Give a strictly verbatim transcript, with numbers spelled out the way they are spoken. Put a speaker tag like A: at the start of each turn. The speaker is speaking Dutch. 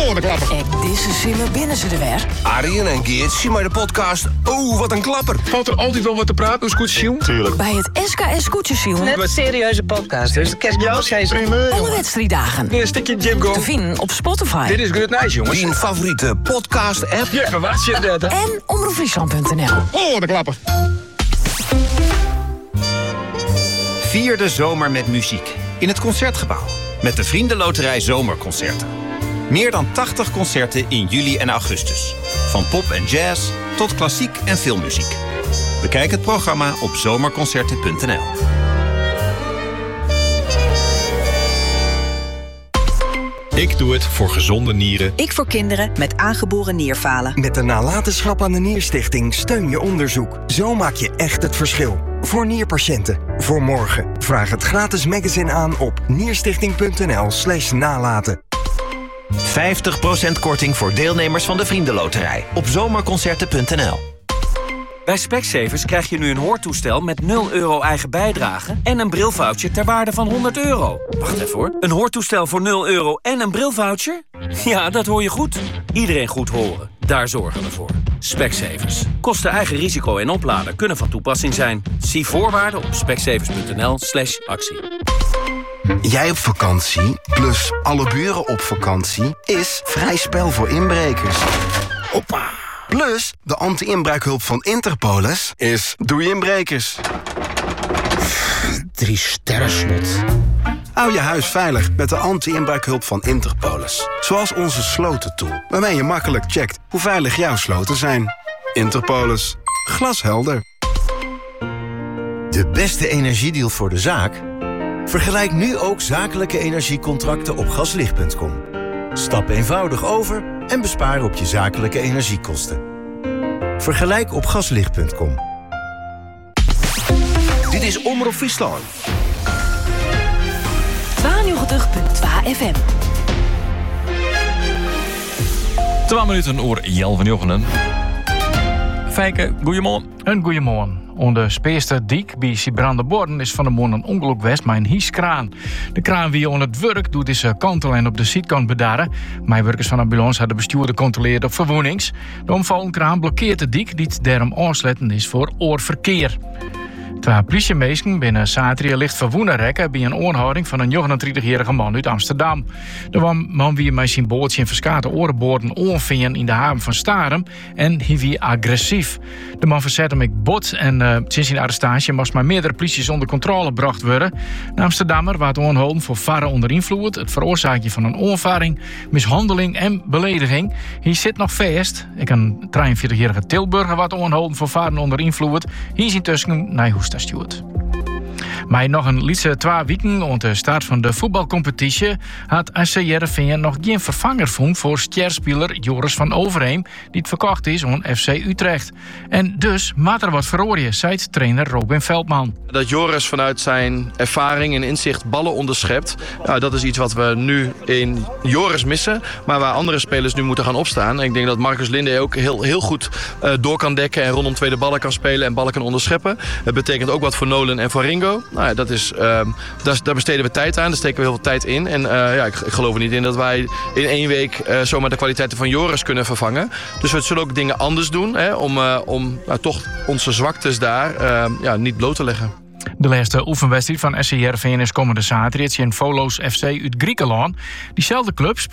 A: Oh, de klapper.
B: Ek disse simmer binnen ze er weer.
C: Arjen en Geert zien maar de podcast. Oh, wat een klapper.
A: Valt er altijd wel wat te praten door Scootjes? Tuurlijk.
B: Bij het S K S Scootjesiel.
D: Net wat serieuze podcast, dus de kerstjous heet
B: Alle wedstrijddagen.
A: Weer een stukje Jim Go.
B: Te vinden op Spotify.
A: Dit is Good Nice, jongens.
C: Die favoriete podcast-app.
A: Ja, maar wat je dat?
B: En omroep friesland punt n l.
A: Oh, de klapper.
E: Vier de zomer met muziek. In het Concertgebouw. Met de Vriendenloterij Zomerconcerten. Meer dan tachtig concerten in juli en augustus. Van pop en jazz tot klassiek en filmmuziek. Bekijk het programma op zomerconcerten punt n l.
F: Ik doe het voor gezonde nieren.
G: Ik voor kinderen met aangeboren nierfalen.
H: Met de nalatenschap aan de Nierstichting steun je onderzoek. Zo maak je echt het verschil. Voor nierpatiënten. Voor morgen. Vraag het gratis magazine aan op nierstichting punt n l slash nalaten.
E: vijftig procent korting voor deelnemers van de Vriendenloterij. Op zomerconcerten punt n l.
I: Bij Specsavers krijg je nu een hoortoestel met nul euro eigen bijdrage en een brilvoucher ter waarde van honderd euro. Wacht even hoor. Een hoortoestel voor nul euro en een brilvoucher? Ja, dat hoor je goed. Iedereen goed horen. Daar zorgen we voor. Specsavers. Kosten eigen risico en opladen kunnen van toepassing zijn. Zie voorwaarden op specsavers punt n l slash actie.
H: Jij op vakantie, plus alle buren op vakantie, is vrij spel voor inbrekers. Hoppa. Plus, de anti-inbraakhulp van Interpolis is doei inbrekers. Drie sterren slot. Hou je huis veilig met de anti-inbraakhulp van Interpolis. Zoals onze slotentool, waarmee je makkelijk checkt hoe veilig jouw sloten zijn. Interpolis. Glashelder.
J: De beste energiedeal voor de zaak? Vergelijk nu ook zakelijke energiecontracten op gaslicht punt com. Stap eenvoudig over en bespaar op je zakelijke energiekosten. Vergelijk op gaslicht punt com.
C: Dit is Omroep Friesland.
B: tweeënnegentig punt twee F M.
F: Twee minuten oor Jel van Jochenen. Fijke, goeiemorgen.
K: Een goeiemorgen. Onder de Speerster Diek bij Siebrandeborden is van de morgen een ongeluk geweest met een hieskraan. De kraan wie on het werk doet is kantel en op de zijkant bedarren. Medewerkers van de ambulance hadden bestuurder gecontroleerd op verwoenings. De omvallende kraan blokkeert de diek die daarom aansluitend is voor oorverkeer. Twee politiemeesten binnen zaterdag licht verwoenen rekken bij een aanhouding van een negenendertigjarige man uit Amsterdam. De man wie met zijn bootje in verskate orenboorden onvingen in de haven van Starum en hij wie agressief. De man verzette hem ik bot en uh, sinds zijn arrestatie moest maar meerdere polities onder controle gebracht worden. De Amsterdammer werd aangehouden voor varen onder invloed, het veroorzaken van een aanvaring, mishandeling en belediging. Hij zit nog vast. Ik een drieënveertigjarige Tilburger werd aangehouden voor varen onder invloed. Hij is intussen naar Hoesta stuurt. Maar nog een lietse twee weken aan de start van de voetbalcompetitie had S C Heerenveen nog geen vervanger gevonden voor sterspeler Joris van Overheem, die het verkocht is aan F C Utrecht. En dus maakt er wat verrooien, zei trainer Robin Veldman.
L: Dat Joris vanuit zijn ervaring en inzicht ballen onderschept, nou, dat is iets wat we nu in Joris missen, maar waar andere spelers nu moeten gaan opstaan. En ik denk dat Marcus Linde ook heel, heel goed uh, door kan dekken en rondom tweede ballen kan spelen en ballen kan onderscheppen. Het betekent ook wat voor Nolan en voor Ringo. Nou ja, dat is, uh, daar, daar besteden we tijd aan, daar steken we heel veel tijd in. En uh, ja, ik, ik geloof er niet in dat wij in één week uh, zomaar de kwaliteiten van Joris kunnen vervangen. Dus we zullen ook dingen anders doen, hè, om, uh, om uh, toch onze zwaktes daar uh, ja, niet bloot te leggen.
K: De laatste oefenwedstrijd van S C Heerenveen is komende zaterdag in Volos F C uit Griekenland. Diezelfde club